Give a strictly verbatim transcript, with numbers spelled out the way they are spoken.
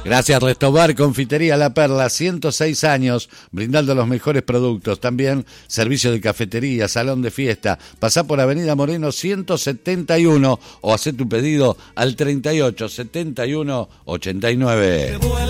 Gracias, Restobar, Confitería La Perla, ciento seis años, brindando los mejores productos. También servicio de cafetería, salón de fiesta. Pasá por Avenida Moreno ciento setenta y uno o hacé tu pedido al treinta y ocho setenta y uno ochenta y nueve.